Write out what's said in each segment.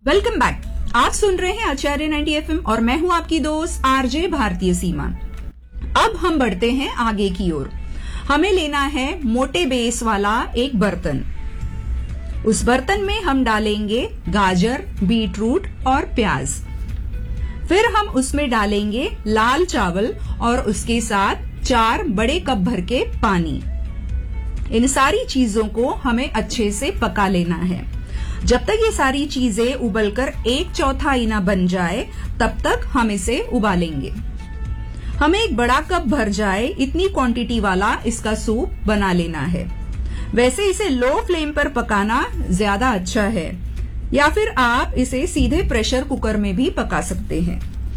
Welcome back. आप सुन रहे हैं आचार्य 90 FM और मैं हूं आपकी दोस्त आरजे भारतीय सीमा। अब हम बढ़ते हैं आगे की ओर। हमें लेना है मोटे बेस वाला एक बर्तन। उस बर्तन में हम डालेंगे गाजर, बीटरूट और प्याज। फिर हम उसमें डालेंगे लाल चावल और उसके साथ 4 बड़े कप भर के पानी। इन सारी चीजों को हमें अच्छे से पका लेना है। जब तक ये सारी चीजें उबलकर 1/4 ना बन जाए तब तक हम इसे उबालेंगे। हमें एक बड़ा कप भर जाए इतनी क्वांटिटी वाला इसका सूप बना लेना है। वैसे इसे लो फ्लेम पर पकाना ज्यादा अच्छा है, या फिर आप इसे सीधे प्रेशर कुकर में भी पका सकते हैं।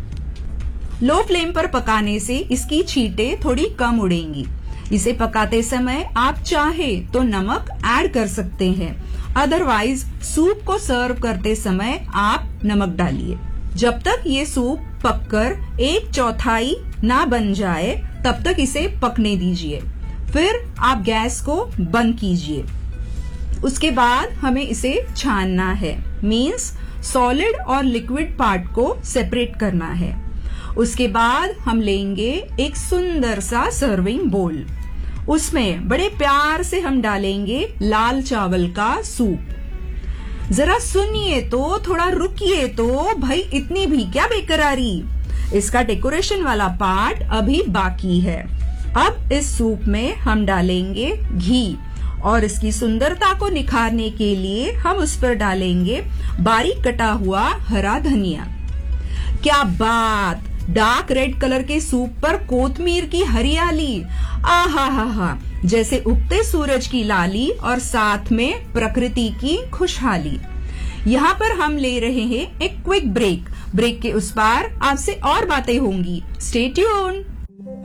लो फ्लेम पर पकाने से इसकी छींटें थोड़ी कम उड़ेंगी। इसे पकाते समय आप चाहे तो नमक ऐड कर सकते हैं, अदरवाइज सूप को सर्व करते समय आप नमक डालिए। जब तक ये सूप पककर 1/4 ना बन जाए तब तक इसे पकने दीजिए। फिर आप गैस को बंद कीजिए। उसके बाद हमें इसे छानना है, मीन्स सॉलिड और लिक्विड पार्ट को सेपरेट करना है। उसके बाद हम लेंगे एक सुंदर सा सर्विंग बोल। उसमें बड़े प्यार से हम डालेंगे लाल चावल का सूप। जरा सुनिए तो, थोड़ा रुकिए तो, भाई इतनी भी क्या बेकरारी। इसका डेकोरेशन वाला पार्ट अभी बाकी है। अब इस सूप में हम डालेंगे घी और इसकी सुंदरता को निखारने के लिए हम उस पर डालेंगे बारीक कटा हुआ हरा धनिया। क्या बात! डार्क रेड कलर के सूप पर कोतमीर की हरियाली, आहा हा हा, जैसे उगते सूरज की लाली और साथ में प्रकृति की खुशहाली। यहाँ पर हम ले रहे हैं एक क्विक ब्रेक। ब्रेक के उस पार आपसे और बातें होंगी। Stay tuned.